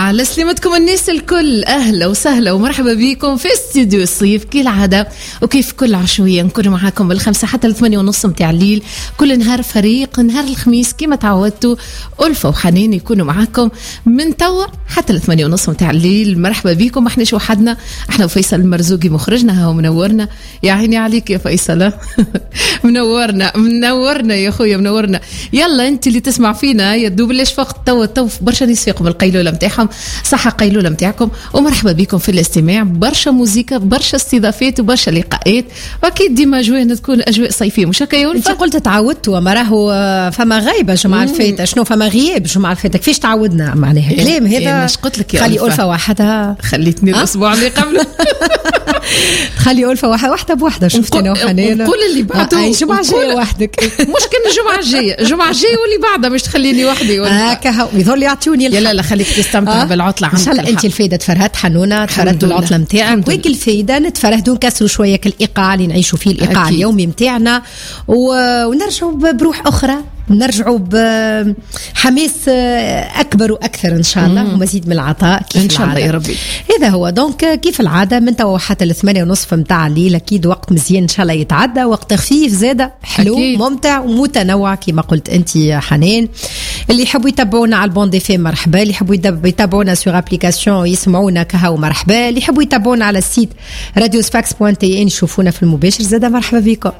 على سلامتكم الناس الكل، أهلا وسهلا ومرحبا بكم في استديو الصيف كالعادة. وكيف كل عشوية نكون معاكم بالخمسة حتى 8:30 متاع الليل كل نهار فريق. نهار الخميس كما تعودتوا ألفة وحنين يكونوا معاكم من توا حتى 8:30 متاع الليل. مرحبا بكم، ما احناش وحدنا، احنا وفيصل المرزوقي مخرجنا هاو منورنا. يا عيني عليك يا فيصل منورنا يا خويا منورنا. يلا انت اللي تسمع فينا يدوب ليش فقط تو برشا ناس فيقوا بالقيلولة متاعهم، صحة قيلولة متاعكم، ومرحبا بكم في الاستماع. برشا موزيكا، برشا استضافات وبرشا لقاءات، واكيد ديما جوينا تكون اجواء صيفيه. مش هكا يا انت قلت تعودتوا، ما راهو فما غيبه جمعه الفاتة، شنو فما غياب جمعه الفاتة، كيفاش تعودنا معناها كلام هذا. مش قلت لك يا خلي ألفة واحدة، خليتني الاسبوع اللي قبله خلي ألفة واحدة بوحدة. شفتنا وحنين كل اللي بعده اي جمعه جايه وحدك مش كان الجمعه الجايه واللي بعدها مش تخليني وحدي هكا يظل يعطوني لا خليك تستمتع بالعطله عندك. ان شاء الله انت الفايده تفرهت حنونه، تفرهت بالعطله نتاعك، ويك الفايده نتفرهدوا نكسروا شويه كالايقاع اللي نعيشوا فيه، الايقاع أكيد. اليومي نتاعنا ونرجعوا بروح اخرى، نرجعوا بحماس اكبر واكثر ان شاء الله، ومزيد من العطاء كيف ان شاء الله يا ربي. هذا هو دونك كيف العاده من توا حتى 8:30 متاع الليل. اكيد وقت مزيان ان شاء الله يتعدى، وقت خفيف زاده حلو أكيد. ممتع ومتنوع كما قلت انت يا حنان. اللي يحبوا يتابعونا على البون دي في مرحبا، اللي يحبوا يتابعونا سور ابليكاسيون يسمعونا كهو مرحبا، اللي يحبوا يتابعونا على السيت radiosfax.tn يشوفونا في المباشر زاده مرحبا بكم.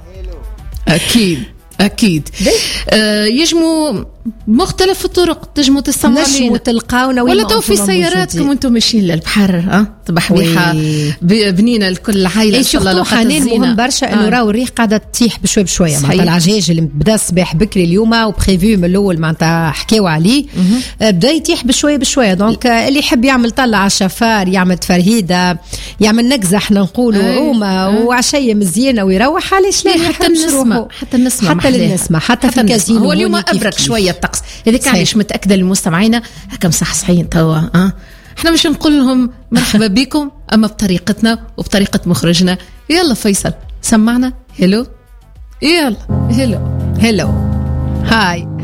اكيد يجموا مختلف الطرق، تجموا تستمعوا نجموا تلقاونا ولا تو في سياراتكم وانتم ماشيين للبحر تبحبيحه بنينه لكل العائله ان شاء الله. حنين مهم برشا انه راهو الريح قاعده تطيح بشوي بشويه، معناتها العجاج اللي بدا الصباح بكري اليوم وبريفيو من الاول معناتها حكيو عليه بدا يطيح بشويه دونك اللي يحب يعمل طلع على الشفار، يعمل تفرهيده، يعمل نكزه احنا نقولوا عومه وعشيه مزيانه ويروح، علاش لا؟ حتى النسمه حتى في الكازينو. هو اليوم ابرك شويه الطقس، هذيك علاش متاكده للمستمعين هكا مصحصحين توا. احنا مش نقول لهم مرحبا بكم، اما بطريقتنا وبطريقه مخرجنا. يلا فيصل سمعنا هلو، يلا هلو هاي.